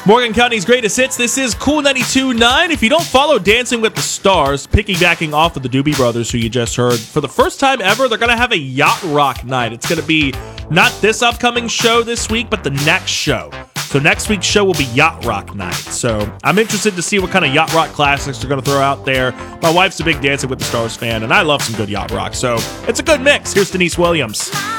Morgan County's greatest hits. This is Cool 92.9. If you don't follow Dancing with the Stars, piggybacking off of the Doobie Brothers, who you just heard, for the first time ever, they're going to have a yacht rock night. It's going to be not this upcoming show this week, but the next show. So next week's show will be Yacht Rock Night. So I'm interested to see what kind of yacht rock classics they're going to throw out there. My wife's a big Dancing with the Stars fan, and I love some good yacht rock. So it's a good mix. Here's Denise Williams.